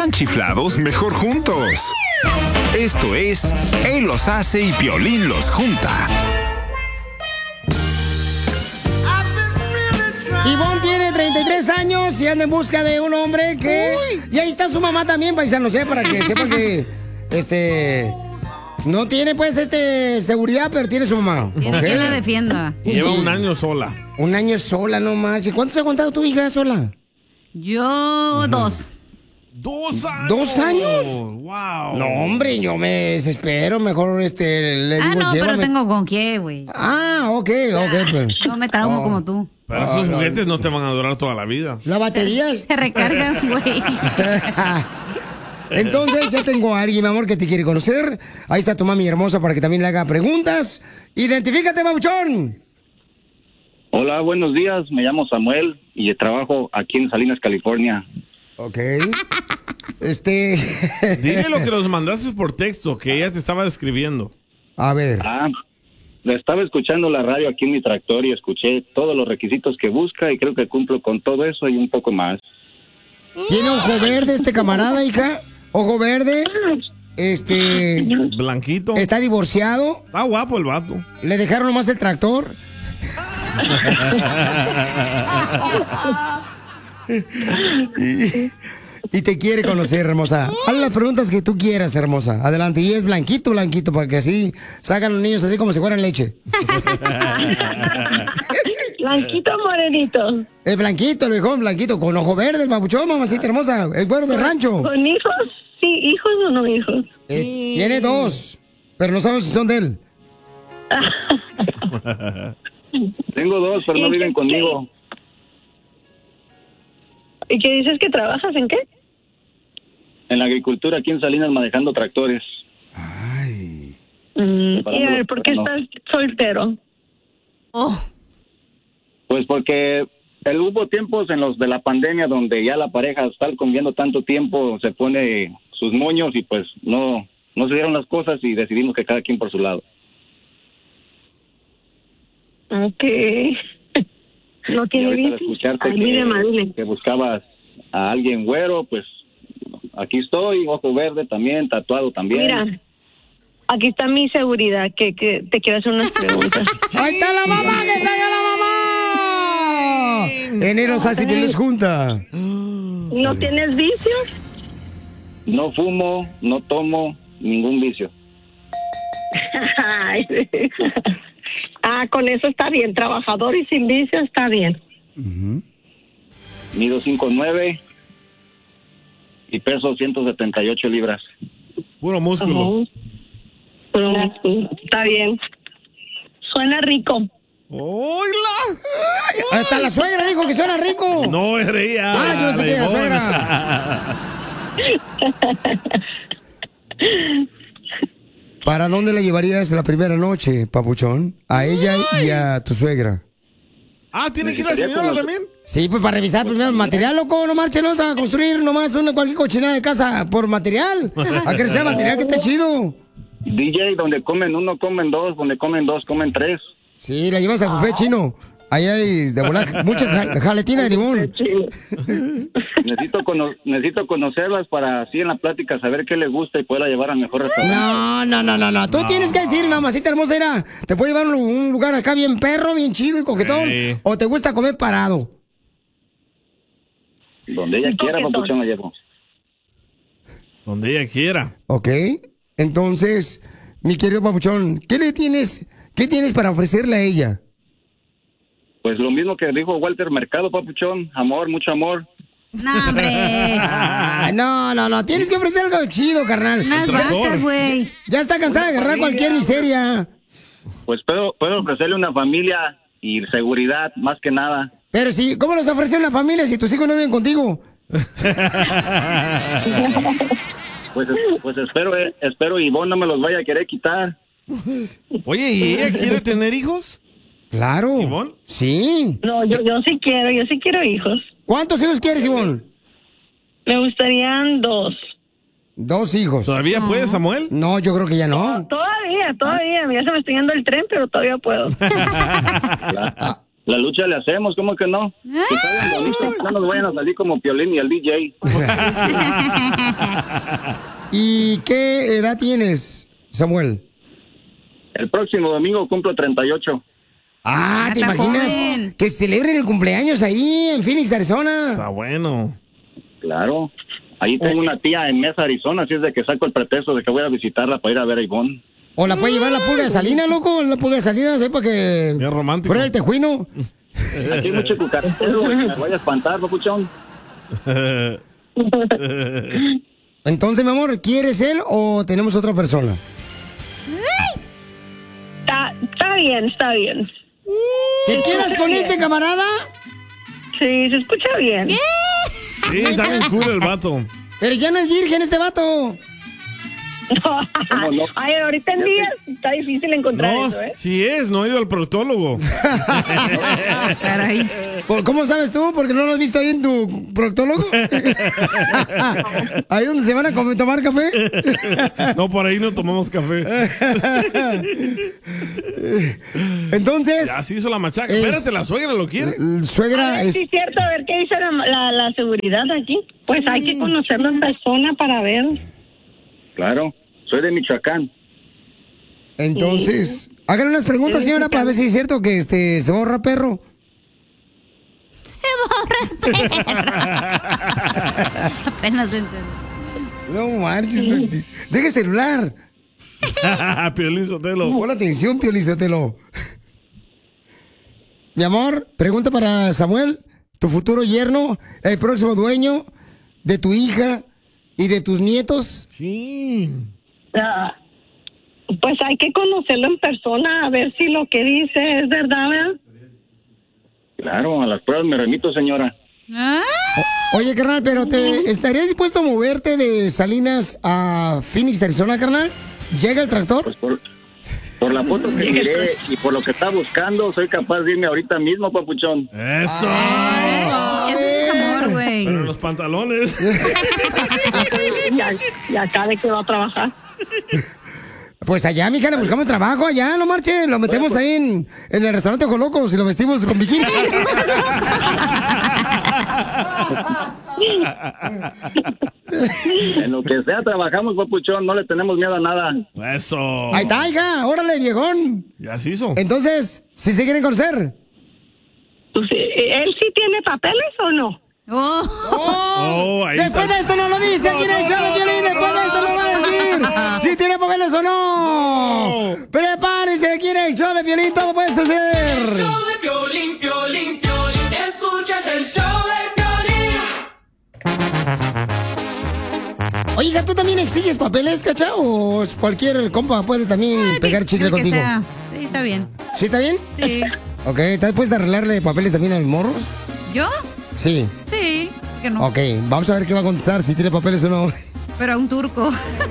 están chiflados, mejor juntos. Esto es Él los hace y Piolín los junta. Ivonne tiene 33 años y anda en busca de un hombre que... Uy. Y ahí está su mamá también, paisanos, para que sepan que... No tiene, pues, seguridad, pero tiene su mamá. Tiene que la defienda. Lleva un año sola. Un año sola, no manches. ¿Cuánto se ha contado tu hija sola? Yo, 2. 2 años. 2 años. Wow. No, hombre, yo me desespero. Mejor le digo, no, llévame. pero tengo con qué, güey. Ok, pues. No me traumo como tú. Pero esos juguetes no te van a durar toda la vida. ¿La batería? Se recargan, güey. Entonces, ya tengo a alguien, mi amor, que te quiere conocer. Ahí está tu mami hermosa para que también le haga preguntas. Identifícate, babuchón. Hola, buenos días. Me llamo Samuel y trabajo aquí en Salinas, California. Ok. Dile lo que nos mandaste por texto, que ella te estaba describiendo. A ver. Estaba escuchando la radio aquí en mi tractor y escuché todos los requisitos que busca y creo que cumplo con todo eso y un poco más. ¿Tiene ojo verde este camarada, hija? ¿Ojo verde? Blanquito. ¿Está divorciado? Está guapo el vato. ¿Le dejaron nomás el tractor? y te quiere conocer, hermosa. Haz las preguntas que tú quieras, hermosa. Adelante. Y es blanquito, para que así salgan los niños así como si fueran leche. Blanquito, morenito. Es blanquito, el viejón, blanquito, con ojo verde, el babuchón, mamacita hermosa. Es güero de rancho. ¿Con hijos? Sí, hijos o no hijos. Tiene 2, pero no sabemos si son de él. Tengo 2, pero no viven conmigo. ¿Y qué dices que trabajas en qué? En la agricultura aquí en Salinas manejando tractores. Ay. Y a ver, ¿por qué estás soltero? Pues porque hubo tiempos en los de la pandemia donde ya la pareja estar conviviendo tanto tiempo se pone sus moños y pues no se dieron las cosas y decidimos que cada quien por su lado. Ok. No tiene vicio. Escucharte que buscabas a alguien güero, pues aquí estoy, ojo verde también, tatuado también. Mira, aquí está mi seguridad, que te quiero hacer unas preguntas. ¡Ahí está la mamá! ¡Que salga la mamá! Enero hace les junta. ¿No tienes vicios? No fumo, no tomo, ningún vicio. Con eso está bien, trabajador y sin vicio está bien. Mido 5'9" y peso 178 libras. Puro músculo. Puro músculo, está bien. Suena rico. ¡Hola! Hasta la suegra dijo que suena rico. No, es ella. Yo sé que era la suegra. ¿Para dónde la llevarías la primera noche, papuchón? A ella y a tu suegra. ¿Tiene que ir la señora también? Sí, pues para revisar primero el material, loco. No marchenos a construir nomás cualquier cochinada de casa por material. A que sea material que esté chido. DJ, donde comen uno, comen dos, donde comen dos, comen tres. Sí, la llevas al buffet chino. Ahí hay de volar mucha jaletina de limón. Necesito conocerlas para así en la plática saber qué les gusta y poderla llevar al mejor restaurante. No. Tú tienes que decir, mamacita hermosa, te puedo llevar a un lugar acá bien perro, bien chido y coquetón. Sí. ¿O te gusta comer parado? Donde ella quiera, papuchón, la llevo. Donde ella quiera. Ok. Entonces, mi querido papuchón, ¿qué tienes para ofrecerle a ella? Pues lo mismo que dijo Walter Mercado, papuchón. Amor, mucho amor. No, hombre. No. Tienes que ofrecer algo chido, carnal. Unas vacas, güey. Ya está cansada de agarrar cualquier miseria. Pues puedo ofrecerle una familia y seguridad, más que nada. Pero sí, ¿cómo nos ofrece una familia si tus hijos no viven contigo? Pues espero Ivonne no me los vaya a querer quitar. Oye, ¿y ella quiere tener hijos? Claro. ¿Ivonne? Sí. No, yo sí quiero hijos. ¿Cuántos hijos quieres, Ivonne? Me gustarían 2. 2 hijos. ¿Todavía puedes, Samuel? No, yo creo que ya no. Todavía. Ya se me está yendo el tren, pero todavía puedo. La lucha le hacemos, ¿cómo que no? Que salgan bonitos, no nos vayan a salir como Piolín y el DJ. ¿Y qué edad tienes, Samuel? El próximo domingo cumplo 38. Ah, ¿te Está imaginas joven. que celebren el cumpleaños ahí en Phoenix, Arizona? Está bueno. Claro. Ahí tengo una tía en Mesa, Arizona, así es de que saco el pretexto de que voy a visitarla para ir a ver a Ivonne. ¿O la puede llevar la pulga de Salinas, loco? La pulga de Salinas, para que... Bien romántico. Fuera el tejuino. Aquí hay mucho cucarachero, güey, me voy a espantar, papuchón. Entonces, mi amor, ¿quieres él o tenemos otra persona? Está bien, está bien. ¿Te quedas con este camarada? Sí, se escucha bien. Sí, está bien cool el vato. Pero ya no es virgen este vato. ¿Cómo no? Ay, ahorita en día está difícil encontrar No, eso, ¿eh? sí es, no he ido al proctólogo. Caray. ¿Cómo sabes tú? ¿Porque no lo has visto ahí en tu proctólogo? ¿Ahí donde se van a tomar café? No, por ahí no tomamos café. Entonces... Ya se hizo la machaca. Es- Espérate, la suegra lo quiere. Suegra... A ver, sí, es cierto, a ver qué dice la seguridad aquí. Pues hay que conocerlo en persona para ver. Claro, soy de Michoacán. Entonces... Háganle unas preguntas, señora, para ver si es cierto que se borra perro. Apenas lo entendí. No marches. Deja el celular. Piolín Sotelo. Pon atención, Piolizotelo. Mi amor, pregunta para Samuel, tu futuro yerno, el próximo dueño de tu hija y de tus nietos. Sí. Ah, pues hay que conocerlo en persona, a ver si lo que dice es verdad, ¿verdad? Claro, a las pruebas me remito, señora. ¿Ah? Oye, carnal, pero ¿te estarías dispuesto a moverte de Salinas a Phoenix, Arizona, carnal? ¿Llega el tractor? Pues por la foto que miré y por lo que está buscando, soy capaz de irme ahorita mismo, papuchón. Eso. Ese es amor, güey. Pero los pantalones. Y acá de que va a trabajar. Pues allá, mija, le buscamos trabajo, allá, no marche, lo metemos ahí en el restaurante Jolocos y lo vestimos con bikini. En lo que sea, trabajamos, papuchón, no le tenemos miedo a nada. Eso. Ahí está, hija, órale, viejón. Ya se hizo. Entonces, ¿si se quieren conocer? Pues, ¿él sí tiene papeles o no? Oh. Oh, ahí Después está. de esto no lo dice aquí en el show de Piolín, después de esto lo va a decir si tiene papeles o no. Prepárense aquí en el show de Piolín, todo puede suceder. show de Piolín, Piolín, Piolín. Escuchas el show de Piolín. Oiga, ¿tú también exiges papeles, cacha? ¿O cualquier compa puede también pegar chicle El que contigo? sea. Sí, está bien. ¿Sí está bien? Sí. Ok, ¿estás dispuesta a arreglarle papeles también a los morros? ¿Yo? Sí. Sí. Que no. Ok, vamos a ver qué va a contestar, si tiene papeles o no. Pero a un turco.